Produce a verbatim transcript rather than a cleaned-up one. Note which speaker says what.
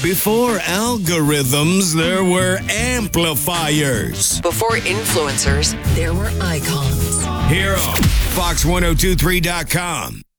Speaker 1: Before algorithms, there were amplifiers.
Speaker 2: Before influencers, there were icons.
Speaker 1: Hero, Fox ten twenty-three dot com.